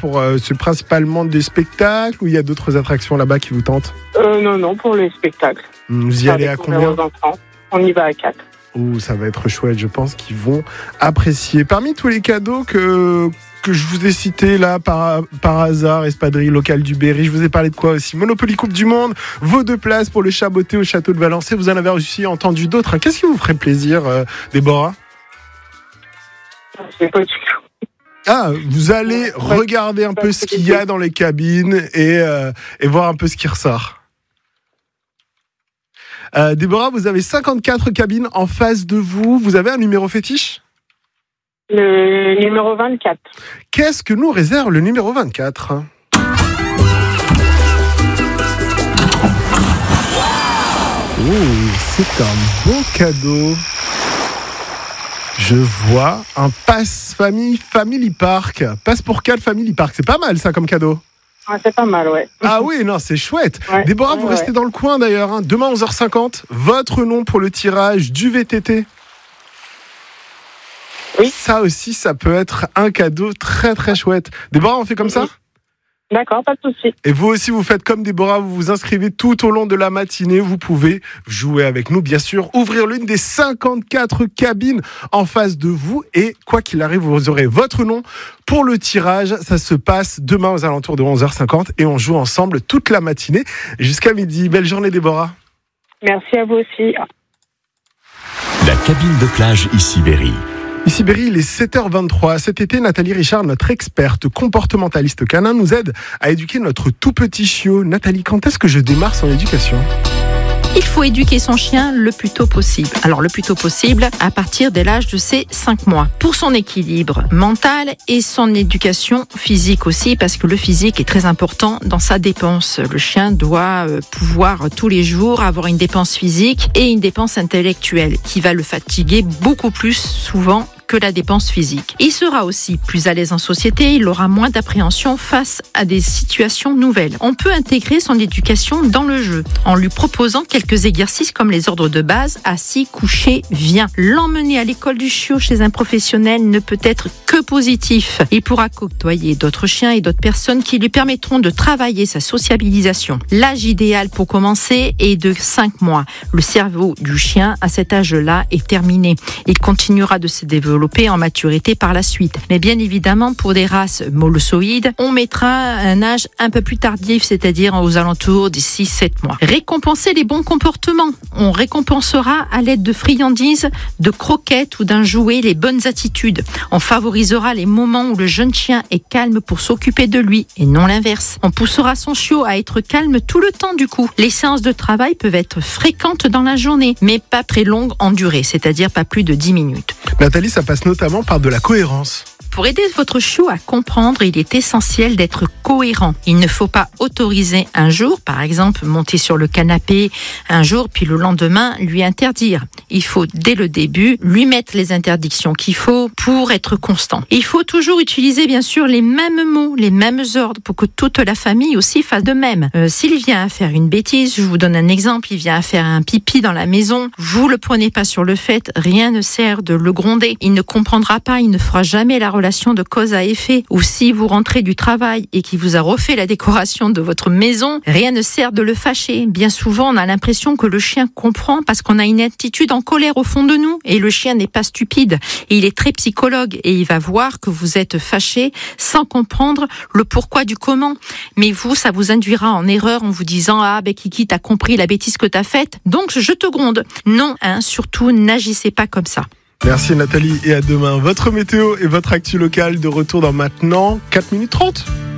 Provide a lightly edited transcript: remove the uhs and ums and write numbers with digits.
c'est principalement des spectacles ou il y a d'autres attractions là-bas qui vous tentent? Non, pour les spectacles. Vous y allez à combien? On y va à 4. Ça va être chouette, je pense qu'ils vont apprécier. Parmi tous les cadeaux que je vous ai cités là par hasard, espadrille locale du Berry, je vous ai parlé de quoi aussi? Monopoly Coupe du Monde, vos 2 places pour le Chaboté au château de Valençay. Vous en avez aussi entendu d'autres. Qu'est-ce qui vous ferait plaisir, Déborah? Je sais pas du tout. Vous allez regarder un peu ce qu'il y a dans les cabines et voir un peu ce qui ressort. Déborah, vous avez 54 cabines en face de vous. Vous avez un numéro fétiche? Le numéro 24. Qu'est-ce que nous réserve le numéro 24? C'est un bon cadeau. Je vois un passe Family Park. Passe pour 4 Family Park. C'est pas mal ça comme cadeau. C'est pas mal, ouais. Oui, non, c'est chouette. Ouais. Déborah, vous restez dans le coin d'ailleurs. Demain 11h50, votre nom pour le tirage du VTT. Oui. Ça aussi, ça peut être un cadeau très très chouette. Déborah, on fait comme ça? D'accord, pas de souci. Et vous aussi, vous faites comme Déborah, vous vous inscrivez tout au long de la matinée. Vous pouvez jouer avec nous, bien sûr, ouvrir l'une des 54 cabines en face de vous. Et quoi qu'il arrive, vous aurez votre nom pour le tirage. Ça se passe demain aux alentours de 11h50 et on joue ensemble toute la matinée jusqu'à midi. Belle journée, Déborah. Merci à vous aussi. La cabine de plage ici Berry. Ici Berry, il est 7h23. Cet été, Nathalie Richard, notre experte comportementaliste canin, nous aide à éduquer notre tout petit chiot. Nathalie, quand est-ce que je démarre son éducation ? Il faut éduquer son chien le plus tôt possible. Alors le plus tôt possible, à partir de l'âge de ses 5 mois. Pour son équilibre mental et son éducation physique aussi, parce que le physique est très important dans sa dépense. Le chien doit pouvoir tous les jours avoir une dépense physique et une dépense intellectuelle qui va le fatiguer beaucoup plus souvent que la dépense physique. Il sera aussi plus à l'aise en société, il aura moins d'appréhension face à des situations nouvelles. On peut intégrer son éducation dans le jeu en lui proposant quelques exercices comme les ordres de base, assis, couché, viens. L'emmener à l'école du chiot chez un professionnel ne peut être que positif. Il pourra côtoyer d'autres chiens et d'autres personnes qui lui permettront de travailler sa sociabilisation. L'âge idéal pour commencer est de 5 mois. Le cerveau du chien à cet âge-là est terminé. Il continuera de se développer en maturité par la suite. Mais bien évidemment, pour des races molossoïdes, on mettra un âge un peu plus tardif, c'est-à-dire aux alentours des 6-7 mois. Récompenser les bons comportements. On récompensera à l'aide de friandises, de croquettes ou d'un jouet les bonnes attitudes. On favorisera les moments où le jeune chien est calme pour s'occuper de lui et non l'inverse. On poussera son chiot à être calme tout le temps du coup. Les séances de travail peuvent être fréquentes dans la journée, mais pas très longues en durée, c'est-à-dire pas plus de 10 minutes. Nathalie, ça passe notamment par de la cohérence. Pour aider votre chiot à comprendre, il est essentiel d'être cohérent. Il ne faut pas autoriser un jour, par exemple, monter sur le canapé un jour, puis le lendemain, lui interdire. Il faut, dès le début, lui mettre les interdictions qu'il faut pour être constant. Il faut toujours utiliser, bien sûr, les mêmes mots, les mêmes ordres pour que toute la famille aussi fasse de même. S'il vient à faire une bêtise, je vous donne un exemple, il vient à faire un pipi dans la maison, vous le prenez pas sur le fait, rien ne sert de le gronder. Il ne comprendra pas, il ne fera jamais la relation de cause à effet. Ou si vous rentrez du travail et qu'il vous a refait la décoration de votre maison, rien ne sert de le fâcher. Bien souvent, on a l'impression que le chien comprend parce qu'on a une attitude en colère au fond de nous. Et le chien n'est pas stupide. Et il est très psychologue et il va voir que vous êtes fâché sans comprendre le pourquoi du comment. Mais vous, ça vous induira en erreur en vous disant « Ah, ben Kiki, t'as compris la bêtise que t'as faite, donc je te gronde ». Non, surtout, n'agissez pas comme ça. Merci Nathalie et à demain. Votre météo et votre actu locale de retour dans maintenant 4 minutes 30.